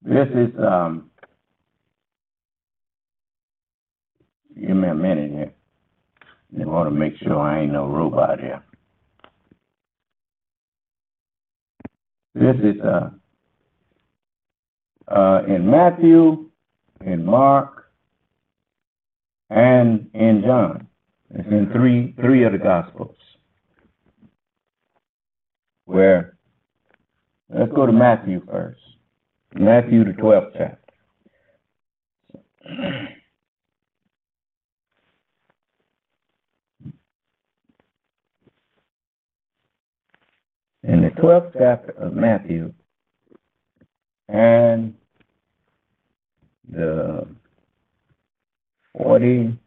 This is, give me a minute here. I want to make sure I ain't no robot here. This is, in Matthew, in Mark, and in John. It's in three of the Gospels. Where, let's go to Matthew first. Matthew, the 12th chapter. In the 12th chapter of Matthew, and the 40,